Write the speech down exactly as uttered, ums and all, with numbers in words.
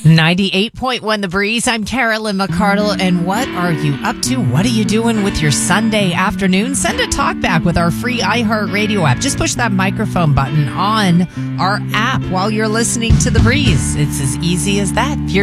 ninety-eight point one The Breeze. I'm Carolyn McCardle. And what are you up to? What are you doing with your Sunday afternoon? Send a talk back with our free iHeartRadio app. Just push that microphone button on our app while you're listening to The Breeze. It's as easy as that. If you're